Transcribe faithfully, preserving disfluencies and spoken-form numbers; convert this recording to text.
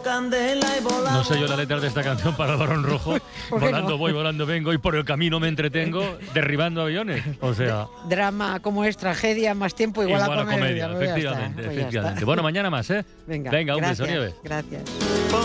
candela y volamos. No sé yo la letra de esta canción para el Barón Rojo. Volando no? voy, volando vengo y por el camino me entretengo derribando aviones. O sea... Drama, como es tragedia, más tiempo igual, igual a comedia. comedia, Pues efectivamente, pues efectivamente. Bueno, mañana más, ¿eh? Venga, Venga un gracias, beso, Nieves. Gracias.